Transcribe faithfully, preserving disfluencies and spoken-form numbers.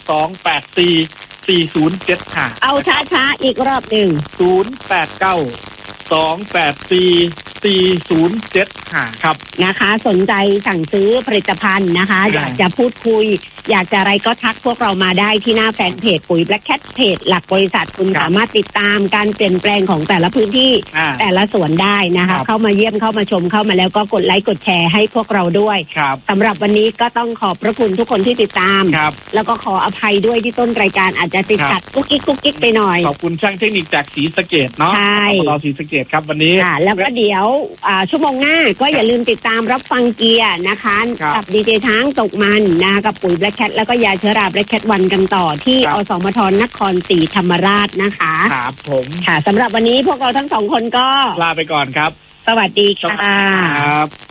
สองแปดสี่สี่ศูนย์เจ็ดห้าเอาช้าๆอีกรอบหนึ่งศูนย์แปดเก้าสองแปดสี่สี่ศูนย์เจ็ดห้าครับนะคะสนใจสั่งซื้อผลิตภัณฑ์นะคะอยากจะพูดคุยอยากจะอะไรก็ทักพวกเรามาได้ที่หน้าแฟนเพจปุ๋ย Black Cat เพจหลักบริษัทคุณสามารถติดตามการเปลี่ยนแปลงของแต่ละพื้นที่แต่ละสวนได้นะคะเข้ามาเยี่ยมเข้ามาชมเข้ามาแล้วก็กดไลค์กดแชร์ให้พวกเราด้วยสำหรับวันนี้ก็ต้องขอบพระคุณทุกคนที่ติดตามแล้วก็ขออภัยด้วยที่ต้นรายการอาจจะติดขัดกุ๊กกิ๊กกุ๊กกิ๊กไปหน่อยขอบคุณช่างเทคนิคจากศรีสะเกษเนาะใช่เราศรีสะเกษครับวันนี้แล้วก็เดี๋ยวชั่วโมงหน้าก็อย่าลืมติดตามรับฟังเกียร์นะคะกับดีเจช้างตกมันนะกับปุ๋ย Black Cat แล้วก็ยาเชื้อรา Black Cat วันกันต่อที่อสมทนครศรีธรรมราชนะคะครับผมค่ะสำหรับวันนี้พวกเราทั้งสองคนก็ลาไปก่อนครับสวัสดีค่ะครับ